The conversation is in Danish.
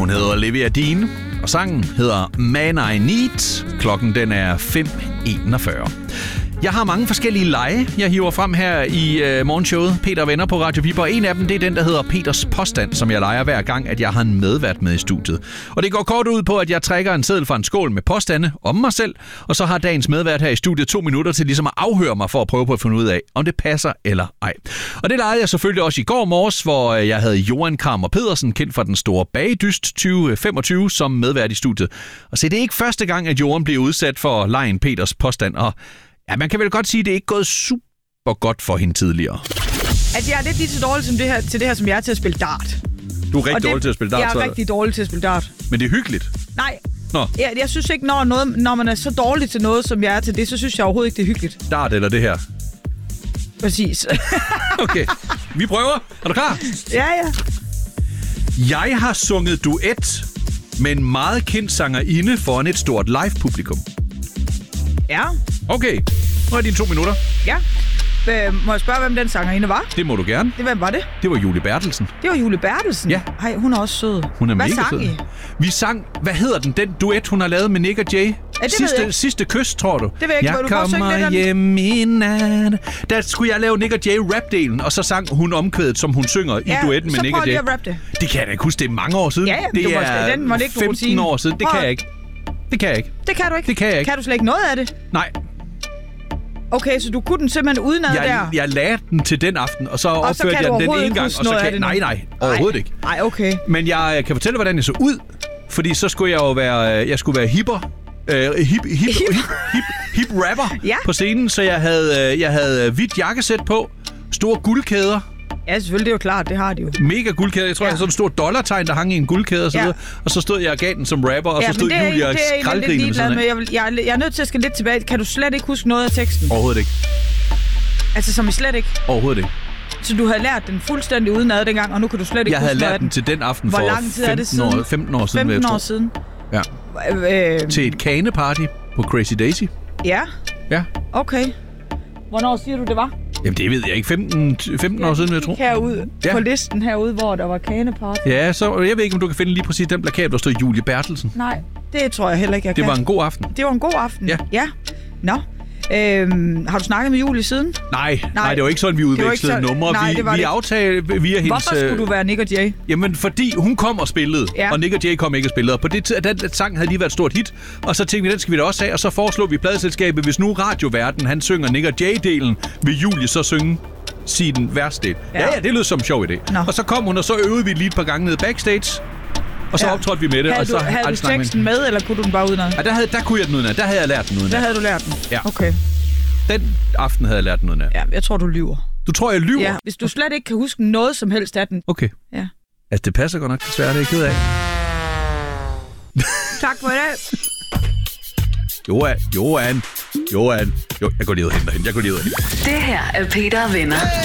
Hun hedder Olivia Dean, og sangen hedder Man I Need. Klokken den er 5:41. Jeg har mange forskellige lege, jeg hiver frem her i morgenshowet. Peter og Venner på Radio Viborg. En af dem, det er den, der hedder Peters Påstand, som jeg leger hver gang, at jeg har en medvært med i studiet. Og det går kort ud på, at jeg trækker en seddel fra en skål med påstande om mig selv, og så har dagens medvært her i studiet 2 minutter til ligesom at afhøre mig for at prøve på at finde ud af, om det passer eller ej. Og det legede jeg selvfølgelig også i går morges, hvor jeg havde Johan Kramer Pedersen, kendt fra Den Store Bagedyst 2025, som medvært i studiet. Og så det er ikke første gang, at Johan bliver udsat for legen Peters Påstand, og ja, man kan vel godt sige, at det ikke er gået super godt for hende tidligere. At jeg er lidt lige så dårlig som til det her, som jeg er til at spille dart. Du er rigtig dårlig til at spille dart? Jeg er rigtig dårlig til at spille dart. Men det er hyggeligt? Nej. Jeg synes ikke, når man er så dårlig til noget, som jeg er til det, så synes jeg overhovedet ikke, det er hyggeligt. Dart eller det her? Præcis. Okay, vi prøver. Er du klar? Ja. Jeg har sunget duet med en meget kendt sangerinde foran et stort live-publikum. Ja. Okay, nu er dine 2 minutter. Ja. Må jeg spørge, hvem den sangerinde var? Det må du gerne. Hvem var det? Det var Julie Bertelsen. Det var Julie Bertelsen? Ja. Ej, hun er også sød. Hun er Hvad mega sang sød. I? Vi sang, hvad hedder den duet, hun har lavet med Nick og Jay? Sidste kys, tror du? Det ved jeg ikke, hvor du kan synge lidt kommer hjem i nat. Der skulle jeg lave Nick og Jay rap-delen, og så sang hun omkvædet, som hun synger i duetten med Nick og Jay. Ja, så prøv lige at rappe det. Det kan jeg da ikke huske, det er mange år siden. Ja, det er 15 år siden. Det kan jeg ikke. Det kan du ikke? Det kan jeg ikke. Kan du slet ikke noget af det? Nej. Okay, så du kunne den simpelthen udenad der? Jeg lærte den til den aften, og så opførte jeg den ene gang. Og så kan nej, overhovedet ikke. Nej, okay. Men jeg kan fortælle, hvordan jeg så ud, fordi så skulle jeg jo være hipper. Hip rapper på scenen, så jeg havde hvidt jakkesæt på, store guldkæder. Ja, selvfølgelig, det er jo klart, det har de jo. Mega guldkæder. Jeg tror, jeg havde sådan en stor dollartegn, der hang i en guldkæde og så videre. Og så stod jeg og gav den som rapper, og så stod Julia og skraldgrinede sådan noget. Jeg er nødt til at skal lidt tilbage. Kan du slet ikke huske noget af teksten? Overhovedet ikke. Altså, som I slet ikke? Overhovedet ikke. Så du havde lært den fuldstændig udenad dengang, og nu kan du slet ikke huske noget af den? Jeg havde lært den til den aften for 15 år siden. 15 år siden? Ja. Til et kaneparty på Crazy Daisy. Ja? Ja. Okay. Hvornår siger du, det var? Jamen, det ved jeg ikke. 15 år siden, vil jeg tro. Herude på listen herude, hvor der var kaneparty. Ja, så jeg ved ikke, om du kan finde lige præcis den plakat, der stod Julie Bertelsen. Nej, det tror jeg heller ikke, jeg kan. Det var en god aften. Det var en god aften? Ja. Nå. Har du snakket med Julie siden? Nej, det var ikke sådan, vi udvekslede numre. Vi aftalte via hendes... Hvorfor skulle du være Nick og Jay? Jamen, fordi hun kom og spillede, og Nick og Jay kom ikke og spillede. Og på det den sang havde lige været et stort hit, og så tænkte vi, den skal vi da også have. Og så foreslog vi pladeselskabet, hvis nu radioverden, han synger Nick og Jay-delen, vil Julie så synge sin værste del. Ja, det lød som en sjov idé. Nå. Og så kom hun, og så øvede vi lige et par gange ned backstage. Og så optrådte vi med det. Havde du teksten med, eller kunne du den bare udenad? Ja, der kunne jeg den udenad. Der havde jeg lært den udenad. Der havde du lært den? Ja. Okay. Den aften havde jeg lært den udenad. Ja, jeg tror, du lyver. Du tror, jeg lyver? Ja, hvis du slet ikke kan huske noget som helst af den. Okay. Ja. Altså, det passer godt nok desværre, det er jeg ked af. Tak for det. Johan. Jeg går lige ud og henter hende. Det her er Peter og Venner.